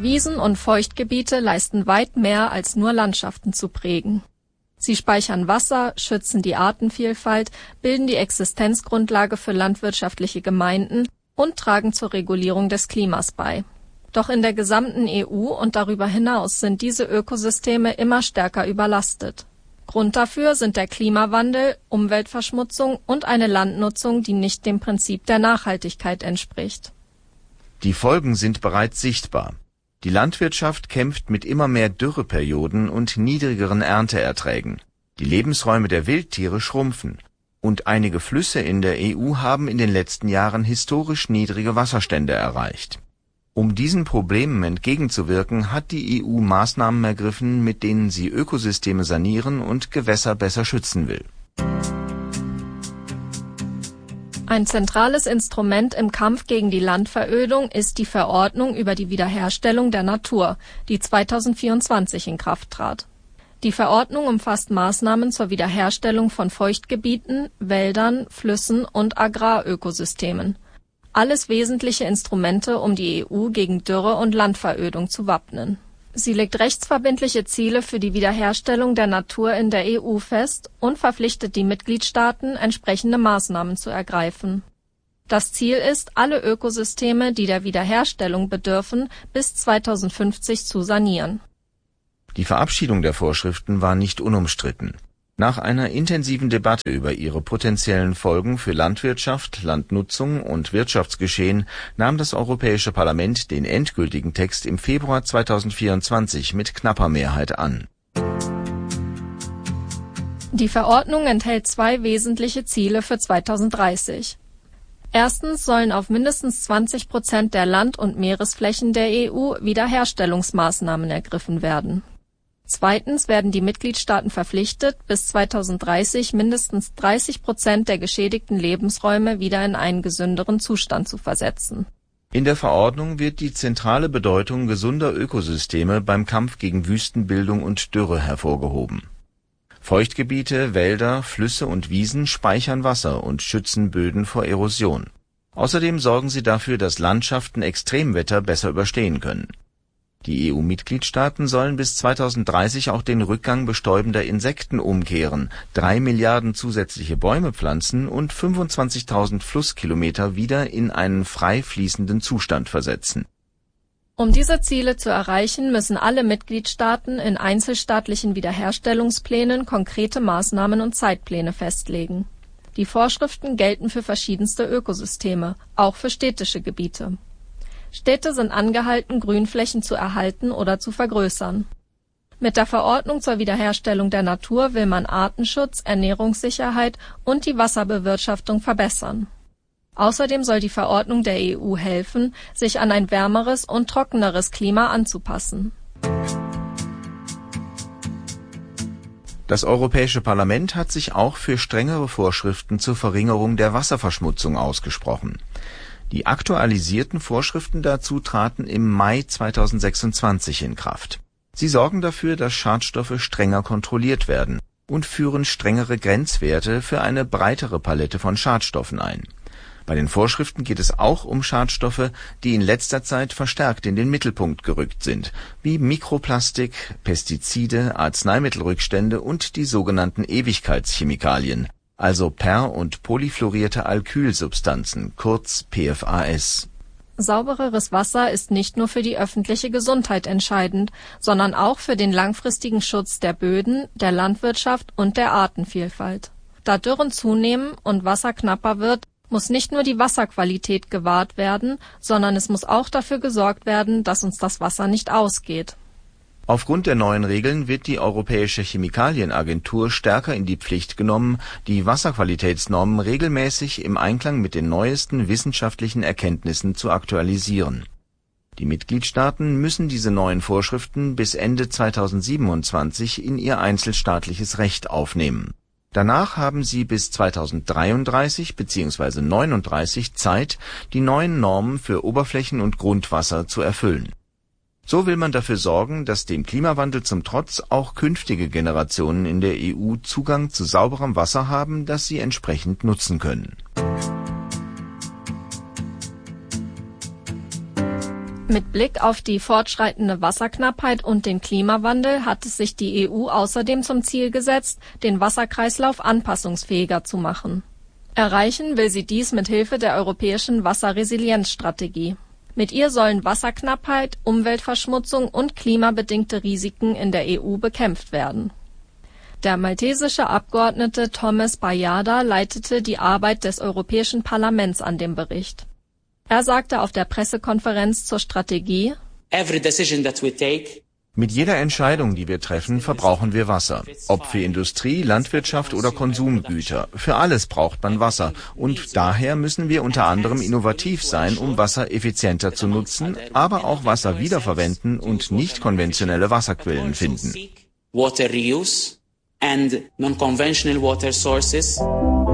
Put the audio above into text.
Wiesen und Feuchtgebiete leisten weit mehr als nur Landschaften zu prägen. Sie speichern Wasser, schützen die Artenvielfalt, bilden die Existenzgrundlage für landwirtschaftliche Gemeinden und tragen zur Regulierung des Klimas bei. Doch in der gesamten EU und darüber hinaus sind diese Ökosysteme immer stärker überlastet. Grund dafür sind der Klimawandel, Umweltverschmutzung und eine Landnutzung, die nicht dem Prinzip der Nachhaltigkeit entspricht. Die Folgen sind bereits sichtbar. Die Landwirtschaft kämpft mit immer mehr Dürreperioden und niedrigeren Ernteerträgen. Die Lebensräume der Wildtiere schrumpfen. Und einige Flüsse in der EU haben in den letzten Jahren historisch niedrige Wasserstände erreicht. Um diesen Problemen entgegenzuwirken, hat die EU Maßnahmen ergriffen, mit denen sie Ökosysteme sanieren und Gewässer besser schützen will. Ein zentrales Instrument im Kampf gegen die Landverödung ist die Verordnung über die Wiederherstellung der Natur, die 2024 in Kraft trat. Die Verordnung umfasst Maßnahmen zur Wiederherstellung von Feuchtgebieten, Wäldern, Flüssen und Agrarökosystemen. Alles wesentliche Instrumente, um die EU gegen Dürre und Landverödung zu wappnen. Sie legt rechtsverbindliche Ziele für die Wiederherstellung der Natur in der EU fest und verpflichtet die Mitgliedstaaten, entsprechende Maßnahmen zu ergreifen. Das Ziel ist, alle Ökosysteme, die der Wiederherstellung bedürfen, bis 2050 zu sanieren. Die Verabschiedung der Vorschriften war nicht unumstritten. Nach einer intensiven Debatte über ihre potenziellen Folgen für Landwirtschaft, Landnutzung und Wirtschaftsgeschehen nahm das Europäische Parlament den endgültigen Text im Februar 2024 mit knapper Mehrheit an. Die Verordnung enthält zwei wesentliche Ziele für 2030. Erstens sollen auf mindestens 20% der Land- und Meeresflächen der EU Wiederherstellungsmaßnahmen ergriffen werden. Zweitens werden die Mitgliedstaaten verpflichtet, bis 2030 mindestens 30% der geschädigten Lebensräume wieder in einen gesünderen Zustand zu versetzen. In der Verordnung wird die zentrale Bedeutung gesunder Ökosysteme beim Kampf gegen Wüstenbildung und Dürre hervorgehoben. Feuchtgebiete, Wälder, Flüsse und Wiesen speichern Wasser und schützen Böden vor Erosion. Außerdem sorgen sie dafür, dass Landschaften Extremwetter besser überstehen können. Die EU-Mitgliedstaaten sollen bis 2030 auch den Rückgang bestäubender Insekten umkehren, 3 Milliarden zusätzliche Bäume pflanzen und 25.000 Flusskilometer wieder in einen frei fließenden Zustand versetzen. Um diese Ziele zu erreichen, müssen alle Mitgliedstaaten in einzelstaatlichen Wiederherstellungsplänen konkrete Maßnahmen und Zeitpläne festlegen. Die Vorschriften gelten für verschiedenste Ökosysteme, auch für städtische Gebiete. Städte sind angehalten, Grünflächen zu erhalten oder zu vergrößern. Mit der Verordnung zur Wiederherstellung der Natur will man Artenschutz, Ernährungssicherheit und die Wasserbewirtschaftung verbessern. Außerdem soll die Verordnung der EU helfen, sich an ein wärmeres und trockeneres Klima anzupassen. Das Europäische Parlament hat sich auch für strengere Vorschriften zur Verringerung der Wasserverschmutzung ausgesprochen. Die aktualisierten Vorschriften dazu traten im Mai 2026 in Kraft. Sie sorgen dafür, dass Schadstoffe strenger kontrolliert werden und führen strengere Grenzwerte für eine breitere Palette von Schadstoffen ein. Bei den Vorschriften geht es auch um Schadstoffe, die in letzter Zeit verstärkt in den Mittelpunkt gerückt sind, wie Mikroplastik, Pestizide, Arzneimittelrückstände und die sogenannten Ewigkeitschemikalien, also per- und polyfluorierte Alkylsubstanzen, kurz PFAS. Saubereres Wasser ist nicht nur für die öffentliche Gesundheit entscheidend, sondern auch für den langfristigen Schutz der Böden, der Landwirtschaft und der Artenvielfalt. Da Dürren zunehmen und Wasser knapper wird, muss nicht nur die Wasserqualität gewahrt werden, sondern es muss auch dafür gesorgt werden, dass uns das Wasser nicht ausgeht. Aufgrund der neuen Regeln wird die Europäische Chemikalienagentur stärker in die Pflicht genommen, die Wasserqualitätsnormen regelmäßig im Einklang mit den neuesten wissenschaftlichen Erkenntnissen zu aktualisieren. Die Mitgliedstaaten müssen diese neuen Vorschriften bis Ende 2027 in ihr einzelstaatliches Recht aufnehmen. Danach haben sie bis 2033 bzw. 39 Zeit, die neuen Normen für Oberflächen- und Grundwasser zu erfüllen. So will man dafür sorgen, dass dem Klimawandel zum Trotz auch künftige Generationen in der EU Zugang zu sauberem Wasser haben, das sie entsprechend nutzen können. Mit Blick auf die fortschreitende Wasserknappheit und den Klimawandel hat es sich die EU außerdem zum Ziel gesetzt, den Wasserkreislauf anpassungsfähiger zu machen. Erreichen will sie dies mit Hilfe der europäischen Wasserresilienzstrategie. Mit ihr sollen Wasserknappheit, Umweltverschmutzung und klimabedingte Risiken in der EU bekämpft werden. Der maltesische Abgeordnete Thomas Bajada leitete die Arbeit des Europäischen Parlaments an dem Bericht. Er sagte auf der Pressekonferenz zur Strategie: Mit jeder Entscheidung, die wir treffen, verbrauchen wir Wasser. Ob für Industrie, Landwirtschaft oder Konsumgüter. Für alles braucht man Wasser. Und daher müssen wir unter anderem innovativ sein, um Wasser effizienter zu nutzen, aber auch Wasser wiederverwenden und nicht konventionelle Wasserquellen finden. Water reuse and non-conventional water sources.